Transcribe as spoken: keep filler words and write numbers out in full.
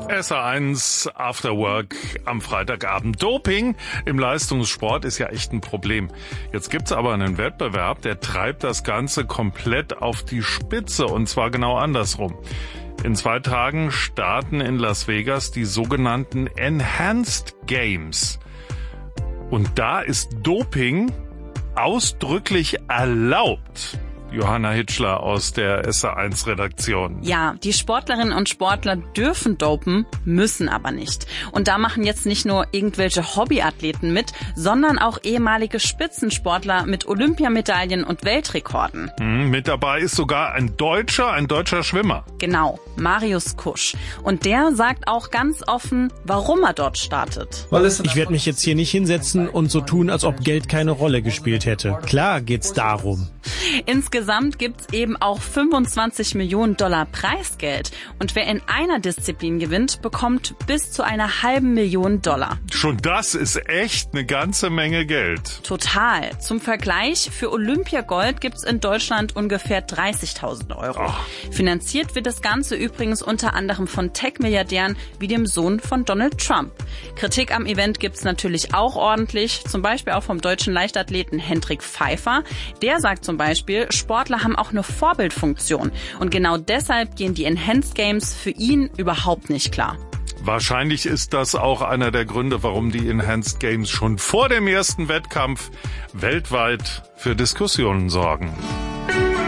S R eins After Work am Freitagabend. Doping im Leistungssport ist ja echt ein Problem. Jetzt gibt's aber einen Wettbewerb, der treibt das Ganze komplett auf die Spitze, und zwar genau andersrum. In zwei Tagen starten in Las Vegas die sogenannten Enhanced Games. Und da ist Doping ausdrücklich erlaubt. Johanna Hitschler aus der S R eins Redaktion. Ja, die Sportlerinnen und Sportler dürfen dopen, müssen aber nicht. Und da machen jetzt nicht nur irgendwelche Hobbyathleten mit, sondern auch ehemalige Spitzensportler mit Olympiamedaillen und Weltrekorden. Hm, mit dabei ist sogar ein Deutscher, ein deutscher Schwimmer. Genau, Marius Kusch. Und der sagt auch ganz offen, warum er dort startet. Ich werde mich jetzt hier nicht hinsetzen und so tun, als ob Geld keine Rolle gespielt hätte. Klar geht's darum. Insgesamt gibt's eben auch fünfundzwanzig Millionen Dollar Preisgeld. Und wer in einer Disziplin gewinnt, bekommt bis zu einer halben Million Dollar. Schon das ist echt eine ganze Menge Geld. Total. Zum Vergleich, für Olympiagold gibt's in Deutschland ungefähr dreißigtausend Euro. Oh. Finanziert wird das Ganze übrigens unter anderem von Tech-Milliardären wie dem Sohn von Donald Trump. Kritik am Event gibt's natürlich auch ordentlich, zum Beispiel auch vom deutschen Leichtathleten Hendrik Pfeiffer. Der sagt zum Beispiel, Sportler haben auch eine Vorbildfunktion. Und genau deshalb gehen die Enhanced Games für ihn überhaupt nicht klar. Wahrscheinlich ist das auch einer der Gründe, warum die Enhanced Games schon vor dem ersten Wettkampf weltweit für Diskussionen sorgen.